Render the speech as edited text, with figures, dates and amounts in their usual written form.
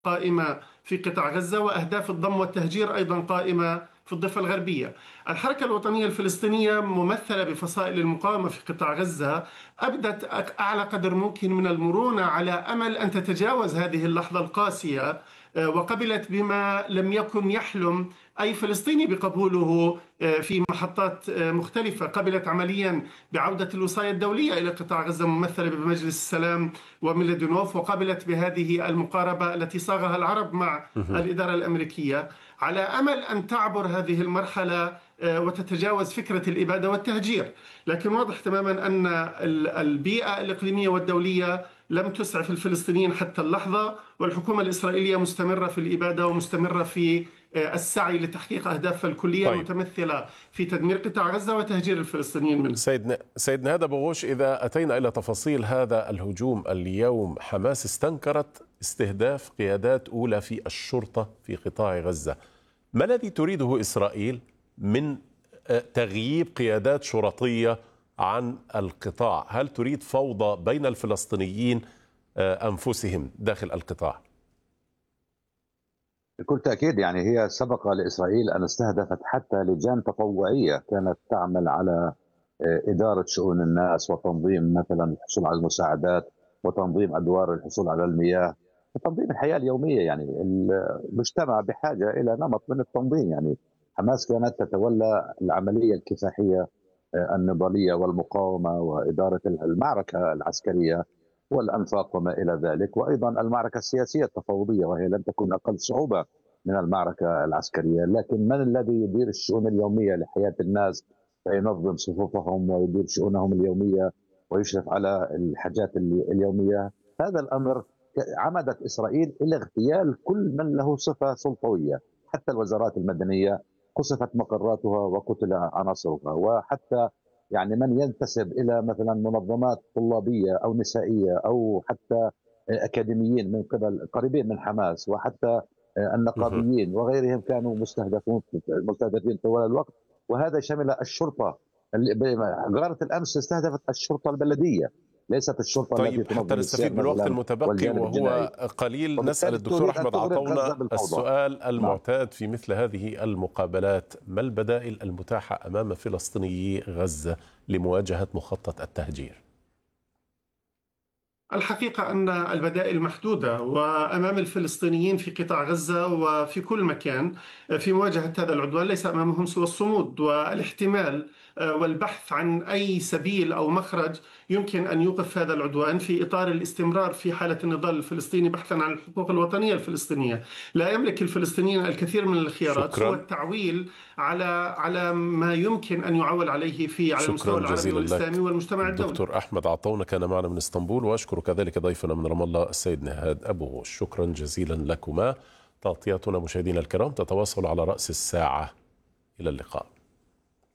قائمة في قطاع غزة، وأهداف الضم والتهجير أيضا قائمة في الضفة الغربية. الحركة الوطنية الفلسطينية ممثلة بفصائل المقاومة في قطاع غزة أبدت أعلى قدر ممكن من المرونة على أمل أن تتجاوز هذه اللحظة القاسية، وقبلت بما لم يكن يحلم أي فلسطيني بقبوله في محطات مختلفة. قبلت عمليا بعودة الوصاية الدولية إلى قطاع غزة ممثلة بمجلس السلام وميلادينوف، وقبلت بهذه المقاربة التي صاغها العرب مع الإدارة الأمريكية على أمل أن تعبر هذه المرحلة وتتجاوز فكرة الإبادة والتهجير. لكن واضح تماما أن البيئة الإقليمية والدولية لم تسعف الفلسطينيين حتى اللحظة، والحكومة الإسرائيلية مستمرة في الإبادة ومستمرة في السعي لتحقيق أهدافها الكلية المتمثلة في تدمير قطاع غزة وتهجير الفلسطينيين منه. سيدنا هذا بغوش، إذا أتينا إلى تفاصيل هذا الهجوم اليوم، حماس استنكرت استهداف قيادات أولى في الشرطة في قطاع غزة. ما الذي تريده إسرائيل من تغييب قيادات شرطية عن القطاع؟ هل تريد فوضى بين الفلسطينيين أنفسهم داخل القطاع؟ بكل تأكيد، يعني هي سبق لإسرائيل أن استهدفت حتى لجان تطوعية كانت تعمل على إدارة شؤون الناس وتنظيم مثلا الحصول على المساعدات وتنظيم أدوار الحصول على المياه وتنظيم الحياة اليومية. يعني المجتمع بحاجة إلى نمط من التنظيم. يعني حماس كانت تتولى العملية الكفاحية النضالية والمقاومة وإدارة المعركة العسكرية والأنفاق وما إلى ذلك، وأيضا المعركة السياسية التفاوضية، وهي لن تكون أقل صعوبة من المعركة العسكرية. لكن من الذي يدير الشؤون اليومية لحياة الناس فينظم صفوفهم ويدير شؤونهم اليومية ويشرف على الحاجات اليومية؟ هذا الأمر عمدت إسرائيل إلى اغتيال كل من له صفة سلطوية، حتى الوزارات المدنية قصفت مقراتها وقتل عناصرها، وحتى يعني من ينتسب إلى مثلا منظمات طلابية أو نسائية أو حتى أكاديميين من قبل قريبين من حماس، وحتى النقابيين وغيرهم كانوا مستهدفين طوال الوقت. وهذا شمل الشرطة. غارة الأمس استهدفت الشرطة البلدية، ليست الشرطة التي تنظم. حتى نستفيد بالوقت المتبقي وهو قليل، نسأل الدكتور أحمد عطاونة السؤال المعتاد في مثل هذه المقابلات: ما البدائل المتاحة أمام فلسطينيي غزة لمواجهة مخطط التهجير؟ الحقيقة أن البدائل محدودة، وأمام الفلسطينيين في قطاع غزة وفي كل مكان في مواجهة هذا العدوان ليس أمامهم سوى الصمود والاحتمال والبحث عن أي سبيل أو مخرج يمكن أن يوقف هذا العدوان في إطار الاستمرار في حالة النضال الفلسطيني بحثا عن الحقوق الوطنية الفلسطينية. لا يملك الفلسطينيين الكثير من الخيارات سوى التعويل على ما يمكن أن يعول عليه على المستوى العربي والإسلامي والمجتمع الدولي. دكتور أحمد عطاونة كان معنا من اسطنبول، وأشكر كذلك ضيفنا من رام الله السيد نهاد أبو غوش. شكرا جزيلا لكما. تغطياتنا مشاهدينا الكرام تتواصل على رأس الساعة. إلى اللقاء.